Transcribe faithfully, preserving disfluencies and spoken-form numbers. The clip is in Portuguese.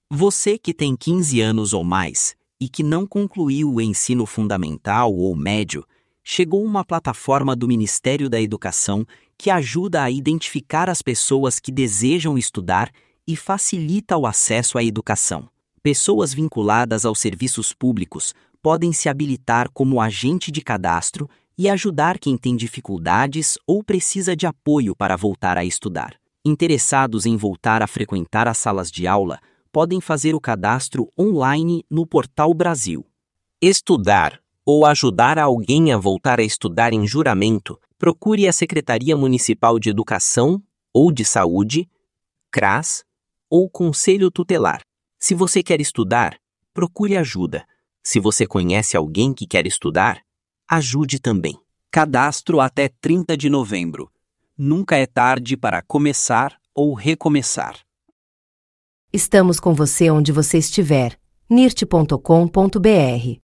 Você que tem quinze anos ou mais e que não concluiu o ensino fundamental ou médio, chegou uma plataforma do Ministério da Educação que ajuda a identificar as pessoas que desejam estudar e facilita o acesso à educação. Pessoas vinculadas aos serviços públicos podem se habilitar como agente de cadastro e ajudar quem tem dificuldades ou precisa de apoio para voltar a estudar. Interessados em voltar a frequentar as salas de aula, podem fazer o cadastro online no Portal Brasil. Estudar ou ajudar alguém a voltar a estudar em juramento, procure a Secretaria Municipal de Educação ou de Saúde, CRAS ou Conselho Tutelar. Se você quer estudar, procure ajuda. Se você conhece alguém que quer estudar, ajude também. Cadastro até trinta de novembro. Nunca é tarde para começar ou recomeçar. Estamos com você onde você estiver. nirt ponto com ponto br